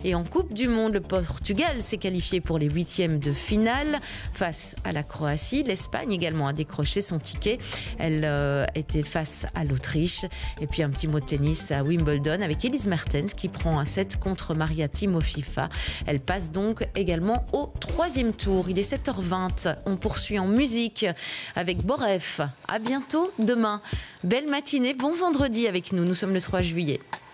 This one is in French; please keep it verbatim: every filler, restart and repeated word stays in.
Et en Coupe du Monde, le Portugal s'est qualifié pour les huitièmes de finale face à la Croatie. L'Espagne également a décroché son ticket. Elle euh, était face à l'Autriche. Et puis un petit mot de tennis à Wimbledon avec Elise Mertens qui prend un set contre Maria Timofeeva. Elle passe donc également au troisième tour. Il est sept heures vingt. On poursuit en musique avec Boref. À bientôt demain. Belle matinée, bon vendredi avec nous. Nous sommes le trois juillet.